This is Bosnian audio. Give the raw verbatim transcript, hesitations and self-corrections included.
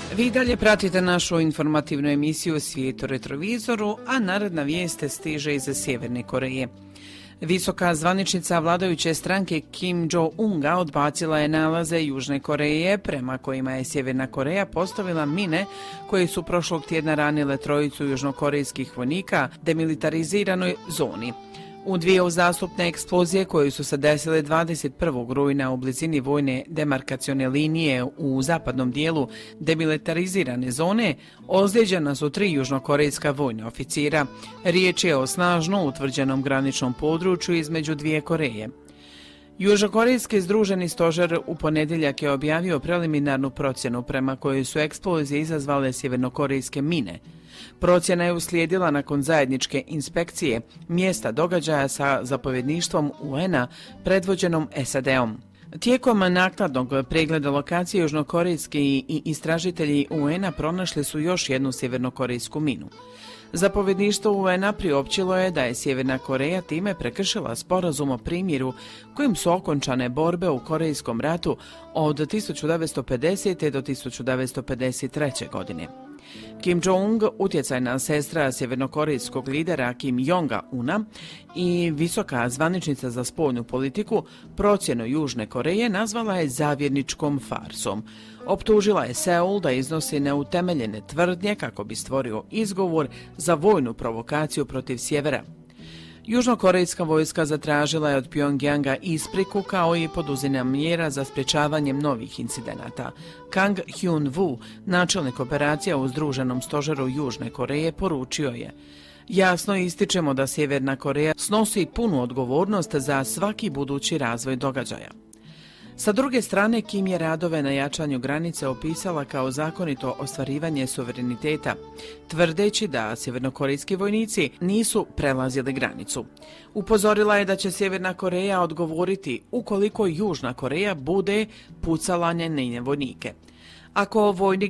Vi dalje pratite našu informativnu emisiju Svijet u retrovizoru, a naredna vijest stiže iz Sjeverne Koreje. Visoka zvaničnica vladajuće stranke Kim Jong-unga odbacila je nalaze Južne Koreje prema kojima je Sjeverna Koreja postavila mine koje su prošlog tjedna ranile trojicu južnokorejskih vojnika demilitariziranoj zoni. U dvije uzastopne eksplozije koje su se desile dvadeset prvog rujna u blizini vojne demarkacione linije u zapadnom dijelu demilitarizirane zone ozlijeđena su tri južnokorejska vojna oficira. Riječ je o snažno utvrđenom graničnom području između dvije Koreje. Južnokorejski združeni stožer u ponedjeljak je objavio preliminarnu procjenu prema kojoj su eksplozije izazvale sjevernokorejske mine. Procjena je uslijedila nakon zajedničke inspekcije mjesta događaja sa zapovjedništvom U N-a predvođenom S A D-om. Tijekom naknadnog pregleda lokacije južnokorejski i istražitelji U N-a pronašli su još jednu sjevernokorejsku minu. Zapovjedništvo U N-a priopćilo je da je Sjeverna Koreja time prekršila sporazum o primjeru kojim su okončane borbe u Korejskom ratu od tisuću devetsto pedesete. do tisuću devetsto pedeset treće. godine. Kim Jong, utjecajna sestra sjevernokorejskog lidera Kim Jonga-una i visoka zvaničnica za spoljnu politiku, procjenu Južne Koreje nazvala je zavjerničkom farsom. Optužila je Seul da iznosi neutemeljene tvrdnje kako bi stvorio izgovor za vojnu provokaciju protiv sjevera. Južnokorejska vojska zatražila je od Pjongjanga ispriku kao i poduzimanje mjera za sprječavanjem novih incidenata. Kang Hyun-woo, načelnik operacija u Združenom stožeru Južne Koreje, poručio je: "Jasno ističemo da Sjeverna Koreja snosi punu odgovornost za svaki budući razvoj događaja." Sa druge strane, Kim je radove na jačanju granice opisala kao zakonito ostvarivanje suvereniteta, tvrdeći da sjevernokorejski vojnici nisu prelazili granicu. Upozorila je da će Sjeverna Koreja odgovoriti ukoliko Južna Koreja bude pucala na njene vojnike. Ako vojnik